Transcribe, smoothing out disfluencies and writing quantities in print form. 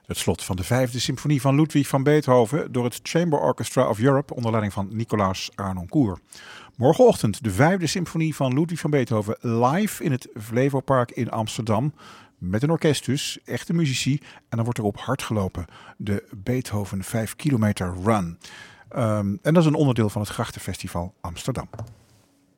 Het slot van de 5e symfonie van Ludwig van Beethoven door het Chamber Orchestra of Europe onder leiding van Nicolaas Arnoncourt. Morgenochtend de 5e symfonie van Ludwig van Beethoven live in het Flevopark in Amsterdam. Met een orkest dus, echte muzici. En dan wordt er op hard gelopen. De Beethoven 5 kilometer run. En dat is een onderdeel van het Grachtenfestival Amsterdam.